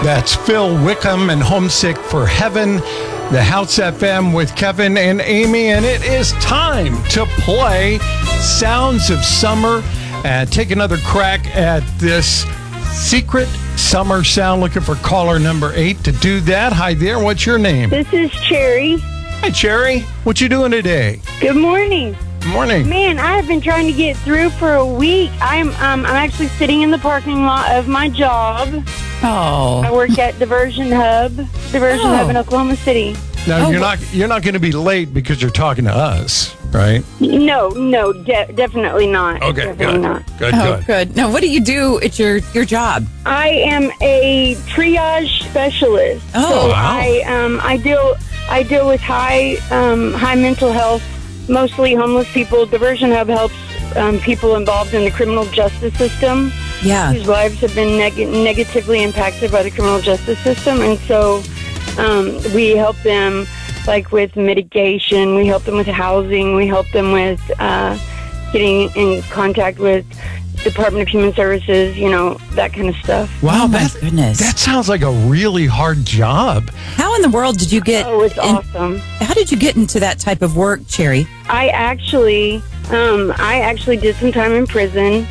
That's Phil Wickham and Homesick for Heaven, the House FM with Kevin and Amy. And it is time to play Sounds of Summer and take another crack at this secret summer sound. Looking for caller number 8 to do that. Hi there. What's your name? This is Cherry. Hi, Cherry. What you doing today? Good morning. Good morning. Man, I have been trying to get through for a week. I'm actually sitting in the parking lot of my job. Oh. I work at Diversion Hub in Oklahoma City. Now, you're not going to be late because you're talking to us, right? No, definitely not. Okay, definitely not. Good. Now, what do you do at your job? I am a triage specialist. Oh, so wow. I deal with high mental health, mostly homeless people. Diversion Hub helps people involved in the criminal justice system. Yeah. Whose lives have been negatively impacted by the criminal justice system. And so we help them like with mitigation. We help them with housing. We help them with getting in contact with Department of Human Services, that kind of stuff. Wow, Oh, my goodness. That sounds like a really hard job. How in the world did you get... Oh, it's awesome. How did you get into that type of work, Cherry? I actually did some time in prison.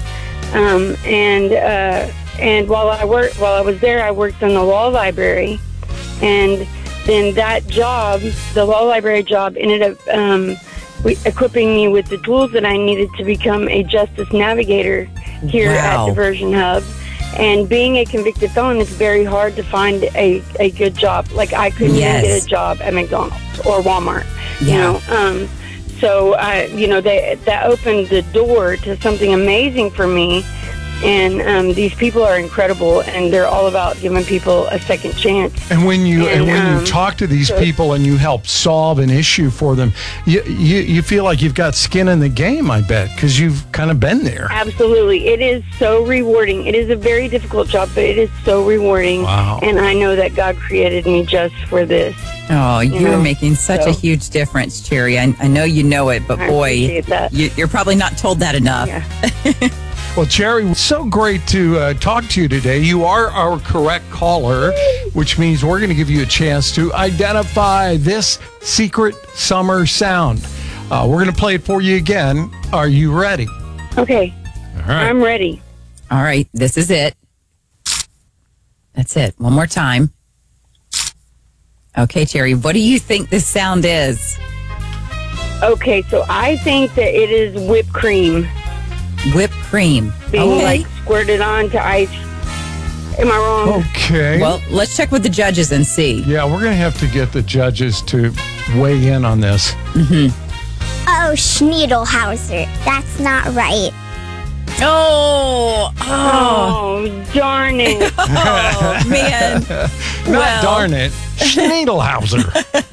And while I was there, I worked in the law library, and then that job, the law library job, ended up equipping me with the tools that I needed to become a justice navigator here Wow. at Diversion Hub. And being a convicted felon, it's very hard to find a good job. Like I couldn't even get a job at McDonald's or Walmart. Yeah. So, that opened the door to something amazing for me. And these people are incredible, and they're all about giving people a second chance. And when you talk to these people and you help solve an issue for them, you feel like you've got skin in the game, I bet, because you've kind of been there. Absolutely. It is so rewarding. It is a very difficult job, but it is so rewarding. Wow. And I know that God created me just for this. Oh, you're making such a huge difference, Cherry. I know you know it, but I boy, appreciate that. you're probably not told that enough. Yeah. Well, Cherry, so great to talk to you today. You are our correct caller, which means we're going to give you a chance to identify this secret summer sound. We're going to play it for you again. Are you ready? Okay. All right. I'm ready. All right, this is it. That's it. One more time. Okay, Cherry, what do you think this sound is? Okay, so I think that it is whipped cream Whipped cream. being squirted onto ice. Am I wrong? Okay. Well, let's check with the judges and see. Yeah, we're going to have to get the judges to weigh in on this. Oh, Schniedelhauser. That's not right. Oh, Darn it. oh man. Not darn it. Schniedelhauser.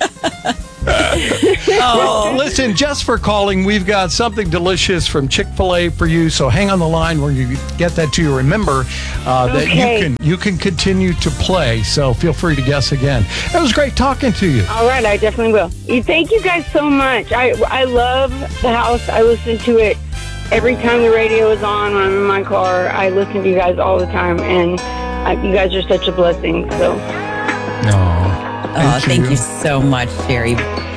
Well, listen, just for calling, we've got something delicious from Chick-fil-A for you. So hang on the line where you get that to you. Remember that you can continue to play. So feel free to guess again. It was great talking to you. All right, I definitely will. Thank you guys so much. I love the house. I listen to it every time the radio is on when I'm in my car. I listen to you guys all the time, and you guys are such a blessing. So. thank you so much, Cherry.